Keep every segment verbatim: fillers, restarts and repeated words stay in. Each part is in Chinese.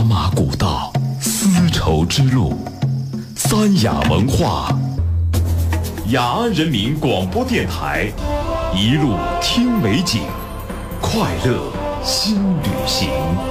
马古道，丝绸之路，三雅文化，雅安人民广播电台，一路听美景，快乐新旅行。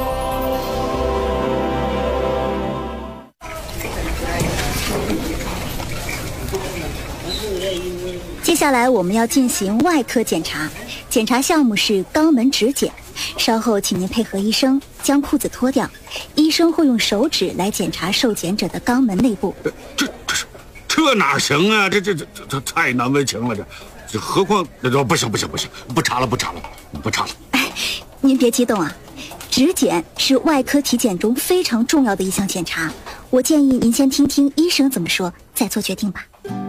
接下来我们要进行外科检查，检查项目是肛门指检。稍后请您配合医生将裤子脱掉，医生会用手指来检查受检者的肛门内部。 这这是这哪行啊？这这这这太难为情了，这这何况这不行不行不行，不查了不查了不查了。 哎，您别激动啊，指检是外科体检中非常重要的一项检查，我建议您先听听医生怎么说，再做决定吧。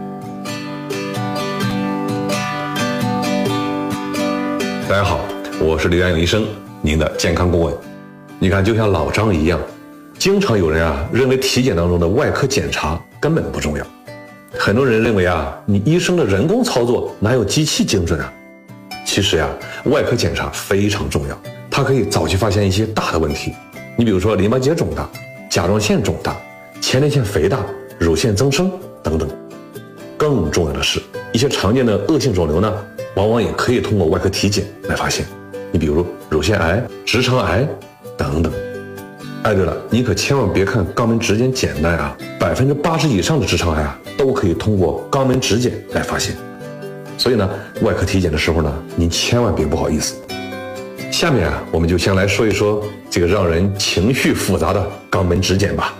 大家好，我是刘元勇医生，您的健康顾问。你看，就像老张一样，经常有人啊认为体检当中的外科检查根本不重要。很多人认为啊，你医生的人工操作哪有机器精准啊？其实呀、啊，外科检查非常重要，它可以早期发现一些大的问题。你比如说淋巴结肿大、甲状腺肿大、前列腺肥大、乳腺增生等等。更重要的是，一些常见的恶性肿瘤呢，往往也可以通过外科体检来发现。你比如乳腺癌、直肠癌等等。哎，对了，你可千万别看肛门指检简单啊，百分之八十以上的直肠癌啊，都可以通过肛门指检来发现。所以呢，外科体检的时候呢，您千万别不好意思。下面啊，我们就先来说一说这个让人情绪复杂的肛门指检吧。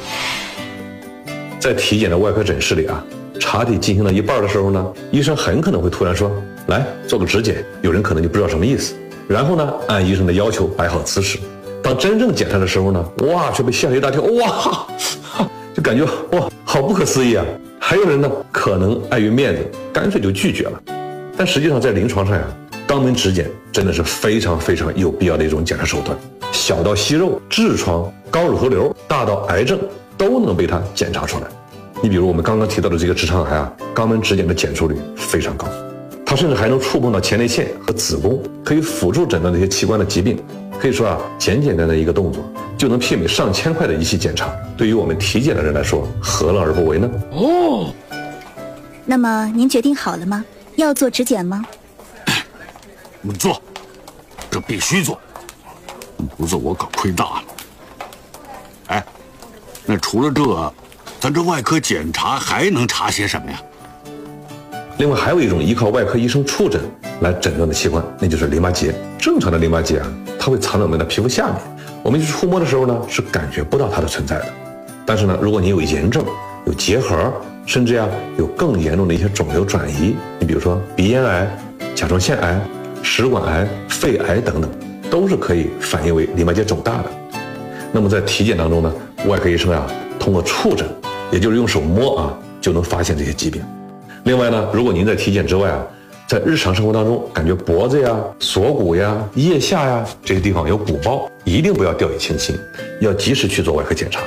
在体检的外科诊室里啊，查体进行到一半的时候呢，医生很可能会突然说，来做个指检，有人可能就不知道什么意思，然后呢按医生的要求摆好姿势。当真正检查的时候呢，哇，却被吓了一大跳，哇，就感觉哇好不可思议啊。还有人呢可能碍于面子干脆就拒绝了。但实际上在临床上呀、啊，肛门指检真的是非常非常有必要的一种检查手段，小到息肉、痔疮、高乳头瘤，大到癌症都能被它检查出来。你比如我们刚刚提到的这个直肠癌啊，肛门指检的检出率非常高，它甚至还能触碰到前列腺和子宫，可以辅助诊断这些器官的疾病。可以说啊，简简单单的一个动作就能媲美上千块的仪器检查，对于我们体检的人来说，何乐而不为呢？ 哦，那么您决定好了吗？要做指检吗？ 我们做，这必须做，不做我可亏大了。哎，那除了这，咱这外科检查还能查些什么呀？ 另外还有一种依靠外科医生触诊来诊断的器官，那就是淋巴结。正常的淋巴结啊，它会藏在我们的皮肤下面，我们去触摸的时候呢，是感觉不到它的存在的。但是呢，如果你有炎症、有结核，甚至呀、啊、有更严重的一些肿瘤转移，你比如说鼻咽癌、甲状腺癌、食管癌、肺癌等等，都是可以反映为淋巴结肿大的。那么在体检当中呢，外科医生啊，通过触诊，也就是用手摸啊，就能发现这些疾病。另外呢，如果您在体检之外啊，在日常生活当中感觉脖子呀、锁骨呀、腋下呀这些地方有鼓包，一定不要掉以轻心，要及时去做外科检查。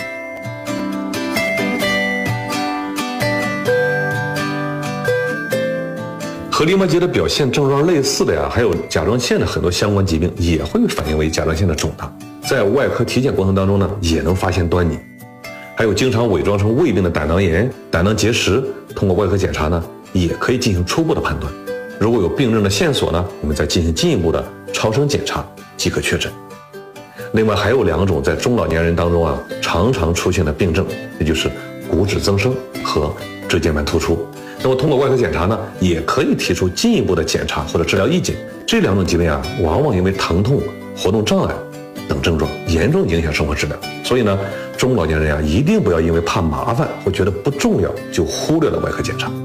和淋巴结的表现症状类似的呀，还有甲状腺的很多相关疾病也会反映为甲状腺的肿大，在外科体检过程当中呢，也能发现端倪。还有经常伪装成胃病的胆囊炎、胆囊结石，通过外科检查呢，也可以进行初步的判断。如果有病症的线索呢，我们再进行进一步的超声检查即可确诊。另外还有两种在中老年人当中啊常常出现的病症，也就是骨质增生和椎间盘突出。那么通过外科检查呢，也可以提出进一步的检查或者治疗意见。这两种疾病啊，往往因为疼痛、活动障碍等症状严重影响生活质量，所以呢，中老年人啊，一定不要因为怕麻烦或觉得不重要就忽略了外科检查。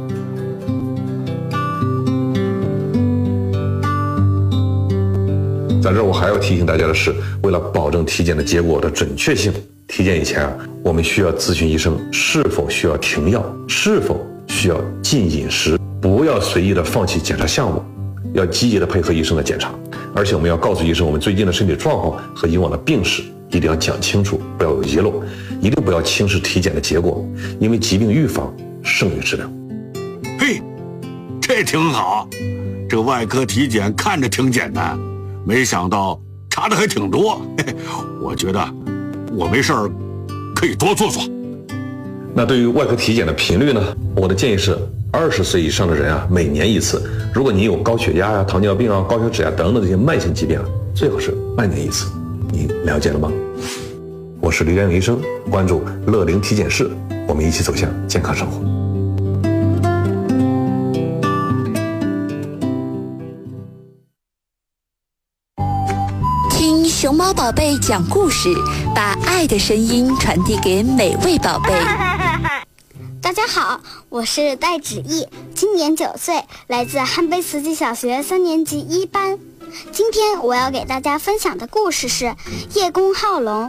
在这儿我还要提醒大家的是，为了保证体检的结果的准确性，体检以前啊，我们需要咨询医生是否需要停药，是否需要禁饮食，不要随意的放弃检查项目，要积极的配合医生的检查。而且我们要告诉医生我们最近的身体状况和以往的病史，一定要讲清楚，不要有遗漏，一定不要轻视体检的结果，因为疾病预防胜于治疗。 嘿，这挺好，这外科体检看着挺简单，没想到查的还挺多。嘿嘿，我觉得我没事儿可以多做做。 那对于外科体检的频率呢？我的建议是，二十岁以上的人啊，每年一次。如果你有高血压啊、糖尿病啊、高血脂啊等等这些慢性疾病啊，最好是半年一次。你了解了吗？我是刘洋医生，关注乐龄体检室，我们一起走向健康生活。 听熊猫宝贝讲故事，把爱的声音传递给每位宝贝。 大家好，我是戴芷毅，今年九岁，来自汉碑慈济小学三年级一班。今天我要给大家分享的故事是叶公好龙。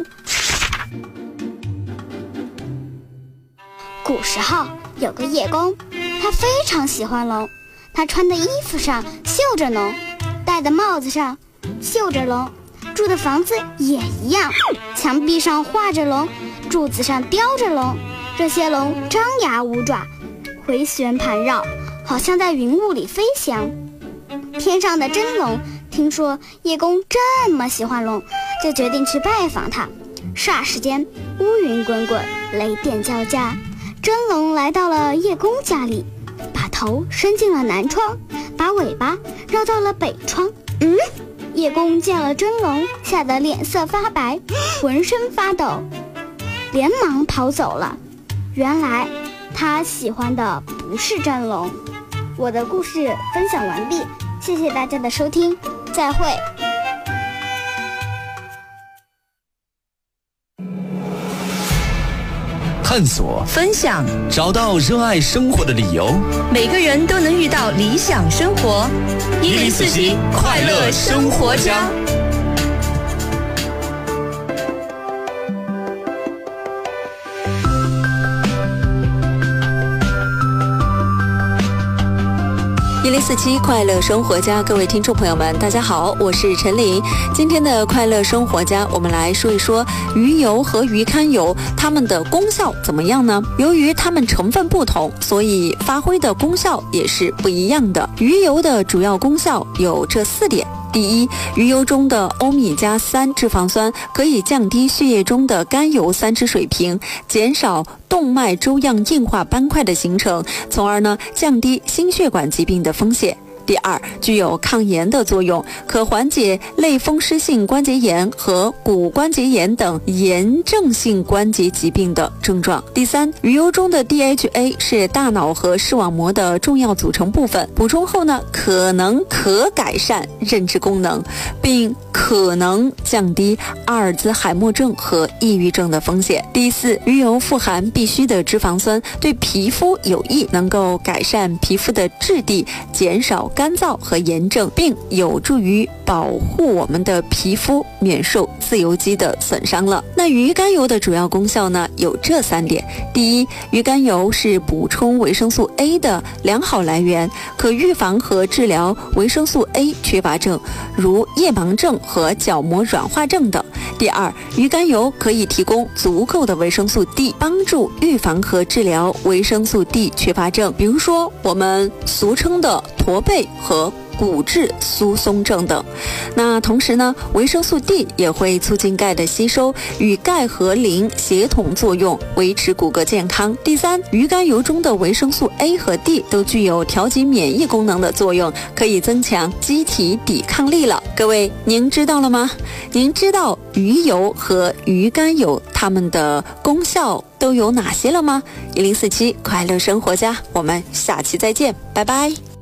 古时候有个叶公，他非常喜欢龙，他穿的衣服上绣着龙，戴的帽子上绣着龙，住的房子也一样，墙壁上画着龙，柱子上雕着龙。这些龙张牙舞爪，回旋盘绕，好像在云雾里飞翔。天上的真龙听说叶公这么喜欢龙，就决定去拜访他。霎时间，乌云滚滚，雷电交加。真龙来到了叶公家里，把头伸进了南窗，把尾巴绕到了北窗。嗯，叶公见了真龙，吓得脸色发白，浑身发抖，连忙跑走了。原来他喜欢的不是真龙。我的故事分享完毕，谢谢大家的收听，再会。 探索， 分享， 找到热爱生活的理由。 每个人都能遇到理想生活。 一零四七快乐生活家。 一零四七快乐生活家，各位听众朋友们，大家好，我是陈琳。今天的快乐生活家，我们来说一说鱼油和鱼肝油，它们的功效怎么样呢？由于它们成分不同，所以发挥的功效也是不一样的。鱼油的主要功效有这四点。第一，鱼油中的欧米加三脂肪酸可以降低血液中的甘油三酯水平，减少动脉粥样硬化斑块的形成，从而呢降低心血管疾病的风险。第二，具有抗炎的作用，可缓解类风湿性关节炎和骨关节炎等炎症性关节疾病的症状。第三，鱼油中的 D H A 是大脑和视网膜的重要组成部分，补充后呢，可能可改善认知功能，并可能降低阿尔兹海默症和抑郁症的风险。第四，鱼油富含必需的脂肪酸，对皮肤有益，能够改善皮肤的质地，减少干燥和炎症，并有助于保护我们的皮肤免受自由基的损伤了。那鱼肝油的主要功效呢，有这三点。第一，鱼肝油是补充维生素 A 的良好来源，可预防和治疗维生素 A 缺乏症，如夜盲症和角膜软化症等。第二，鱼肝油可以提供足够的维生素 D， 帮助预防和治疗维生素 D 缺乏症，比如说我们俗称的驼背和骨质疏松症等。那同时呢，维生素 D 也会促进钙的吸收，与钙和磷协同作用，维持骨骼健康。第三，鱼肝油中的维生素 A 和 D 都具有调节免疫功能的作用，可以增强机体抵抗力了。各位，您知道了吗？您知道鱼油和鱼肝油它们的功效都有哪些了吗？一零四七快乐生活家，我们下期再见，拜拜。